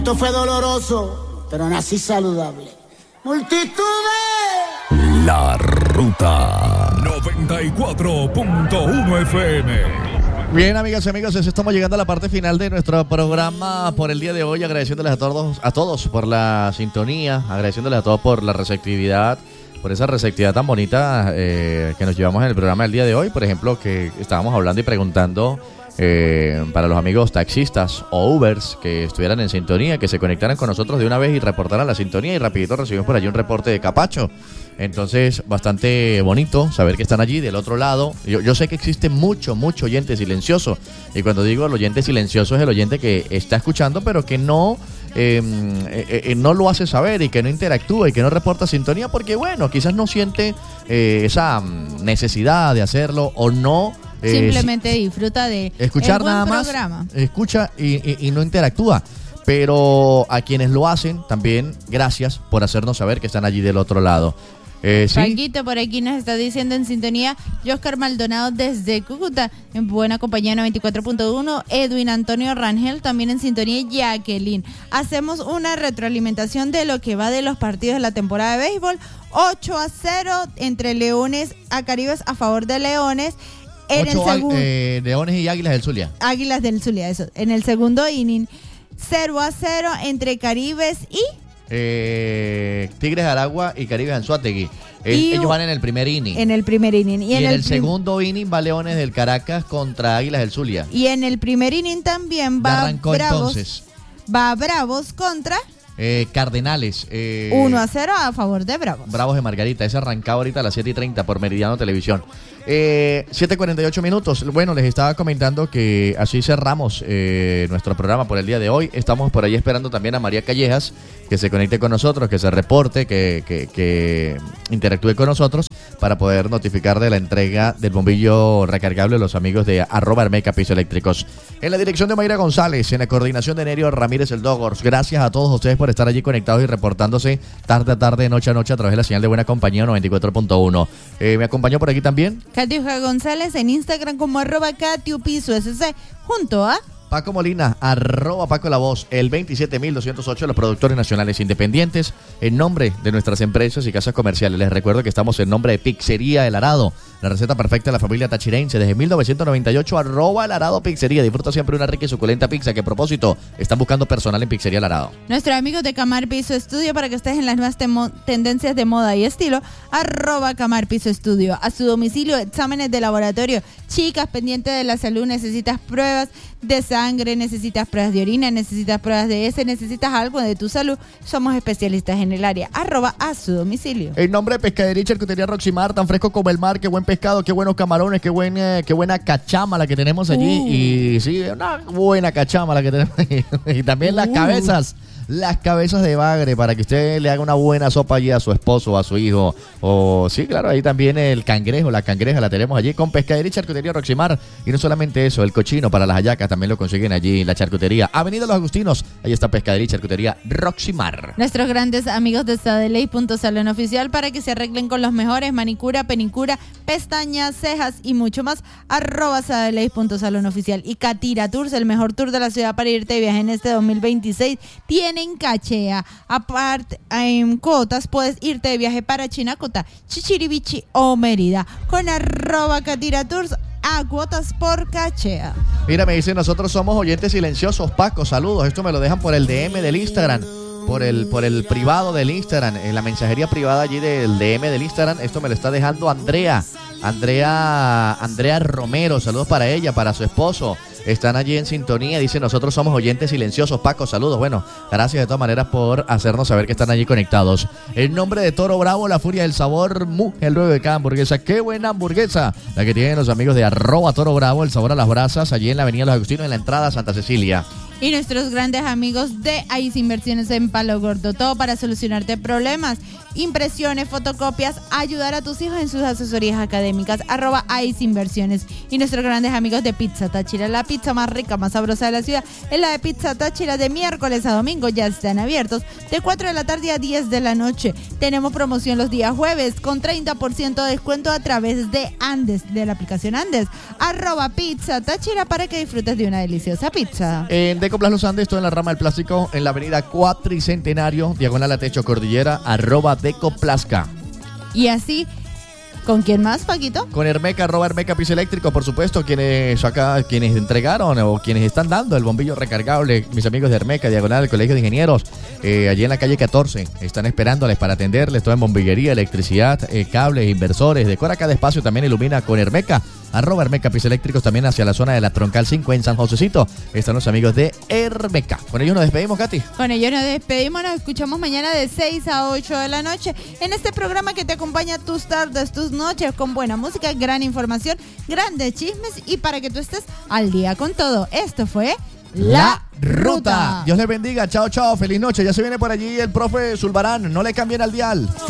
Esto fue doloroso, pero nací saludable. Multitudes. La Ruta 94.1 FM. Bien, amigas y amigos, estamos llegando a la parte final de nuestro programa por el día de hoy, agradeciéndoles a todos por la sintonía, agradeciéndoles a todos por la receptividad, por esa receptividad tan bonita que nos llevamos en el programa del día de hoy. Por ejemplo, que estábamos hablando y preguntando para los amigos taxistas o Ubers que estuvieran en sintonía, que se conectaran con nosotros de una vez y reportaran la sintonía, y rapidito recibimos por allí un reporte de Capacho. Entonces, bastante bonito saber que están allí del otro lado. Yo sé que existe mucho oyente silencioso, y cuando digo el oyente silencioso es el oyente que está escuchando pero que no lo hace saber y que no interactúa y que no reporta sintonía porque, bueno, quizás no siente esa necesidad de hacerlo, o no simplemente disfruta de escuchar nada más, escucha y no interactúa. Pero a quienes lo hacen, también gracias por hacernos saber que están allí del otro lado. ¿Sí? Paquito por aquí nos está diciendo en sintonía Oscar Maldonado desde Cúcuta, en buena compañía 94.1, Edwin Antonio Rangel también en sintonía, Jacqueline. Hacemos una retroalimentación de lo que va de los partidos de la temporada de béisbol. 8-0 entre Leones a Caribes a favor de Leones. En el segundo, Leones y Águilas del Zulia. Águilas del Zulia, eso. En el segundo inning, 0-0 entre Caribes y Tigres de Aragua y Caribes Anzoátegui. Ellos van en el primer inning. En el primer inning. Y en el segundo inning va Leones del Caracas contra Águilas del Zulia. Y en el primer inning también va arrancó Bravos. Entonces. Va Bravos contra Cardenales. 1-0 a favor de Bravos. Bravos de Margarita. Ese arrancaba ahorita a las 7:30 por Meridiano Televisión. 7:48 minutos. Bueno, les estaba comentando que así cerramos nuestro programa por el día de hoy. Estamos por ahí esperando también a María Callejas, que se conecte con nosotros, que se reporte, que interactúe con nosotros para poder notificar de la entrega del bombillo recargable a los amigos de @Hermeca Pisos Eléctricos. En la dirección de Mayra González, en la coordinación de Nerio Ramírez el Dogors. Gracias a todos ustedes por estar allí conectados y reportándose tarde a tarde, noche a noche a través de la señal de Buena Compañía 94.1. Me acompañó por aquí también Katiuja González en Instagram como @KatiuPisoSC, junto a Paco Molina, @Paco La Voz, el 27208, los productores nacionales independientes, en nombre de nuestras empresas y casas comerciales. Les recuerdo que estamos en nombre de Pizzería El Arado, la receta perfecta de la familia tachirense desde 1998, @El Arado Pizzería. Disfruta siempre una rica y suculenta pizza, que a propósito están buscando personal en Pizzería El Arado. Nuestros amigos de Camar Piso Estudio, para que estés en las nuevas tendencias de moda y estilo, @Camar Piso Estudio. A su domicilio, exámenes de laboratorio. Chicas, pendientes de la salud, necesitas pruebas de sangre, necesitas pruebas de orina, necesitas pruebas de heces, necesitas algo de tu salud, somos especialistas en el área. @a su domicilio. En nombre de Pescadería y Charcutería Roximar, tan fresco como el mar, qué buen pescado, qué buenos camarones, qué buena cachama la que tenemos allí. Y sí, una buena cachama la que tenemos allí. Y también las cabezas de bagre, para que usted le haga una buena sopa allí a su esposo o a su hijo. O sí, claro, ahí también el cangrejo, la cangreja la tenemos allí con Pescadería y Charcutería Roximar. Y no solamente eso, el cochino para las hallacas también lo consiguen allí en la charcutería. Avenida Los Agustinos, ahí está Pescadería y Charcutería Roximar. Nuestros grandes amigos de Sadeley.salón oficial, para que se arreglen con los mejores: manicura, penicura, pestañas, cejas y mucho más. @Sadeley.salón oficial. Y Catira Tours, el mejor tour de la ciudad para irte de viaje en este 2026. Tienen cachea. Aparte, en cuotas puedes irte de viaje para Chinacota, Chichiribichi o Mérida con @Catira Tours a cuotas por cachea. Mira, me dicen, nosotros somos oyentes silenciosos, Paco, saludos. Esto me lo dejan por el DM del Instagram, por el privado del Instagram, en la mensajería privada allí del DM del Instagram. Esto me lo está dejando Andrea Romero, saludos para ella, para su esposo. Están allí en sintonía, dice, nosotros somos oyentes silenciosos. Paco, saludos. Bueno, gracias de todas maneras por hacernos saber que están allí conectados. En nombre de Toro Bravo, la furia del sabor, el luego de cada hamburguesa. ¡Qué buena hamburguesa! La que tienen los amigos de @Toro Bravo, el sabor a las brasas, allí en la avenida Los Agustinos, en la entrada a Santa Cecilia. Y nuestros grandes amigos de AIS Inversiones en Palo Gordo, todo para solucionarte problemas, impresiones, fotocopias, ayudar a tus hijos en sus asesorías académicas, @AIS Inversiones. Y nuestros grandes amigos de Pizza Táchira, la pizza más rica, más sabrosa de la ciudad, es la de Pizza Táchira. De miércoles a domingo ya están abiertos de 4 de la tarde a 10 de la noche. Tenemos promoción los días jueves con 30% de descuento a través de Andes, de la aplicación Andes, @Pizza Táchira, para que disfrutes de una deliciosa pizza. De Decoplas Los Andes, estoy en la rama del plástico, en la avenida Cuatricentenario, diagonal a Techo Cordillera, @Decoplasca. Y así, ¿con quién más, Paquito? Con Hermeca, @Hermeca Piso Eléctrico, por supuesto, quienes entregaron o quienes están dando el bombillo recargable, mis amigos de Hermeca, diagonal del Colegio de Ingenieros, allí en la calle 14, están esperándoles para atenderles, todo en bombillería, electricidad, cables, inversores, decora cada espacio, también ilumina con Hermeca, @Hermeca Piso Eléctricos, también hacia la zona de la Troncal 5 en San Josecito, están los amigos de Hermeca. Con ellos nos despedimos, Katy. Con ellos nos despedimos, nos escuchamos mañana de 6 a 8 de la noche en este programa que te acompaña tus tardes, tus noches, con buena música, gran información, grandes chismes y para que tú estés al día con todo. Esto fue La Ruta. Dios les bendiga, chao, chao, feliz noche. Ya se viene por allí el profe Zulbarán, no le cambien al dial.